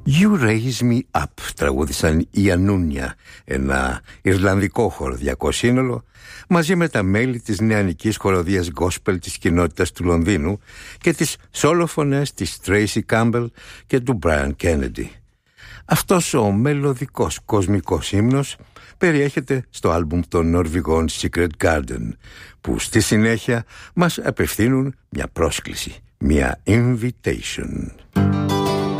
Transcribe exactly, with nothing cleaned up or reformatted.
You Raise Me Up τραγούδισαν οι Ανούνια, ένα Ιρλανδικό χοροδιακό σύνολο, μαζί με τα μέλη της νεανικής χοροδίας gospel της κοινότητας του Λονδίνου και τις σόλοφωνες της Tracy Campbell και του Brian Kennedy. Αυτός ο μελωδικός κοσμικός ύμνος περιέχεται στο άλμπουμ των Νορβηγών Secret Garden, που στη συνέχεια μας απευθύνουν μια πρόσκληση, μια invitation.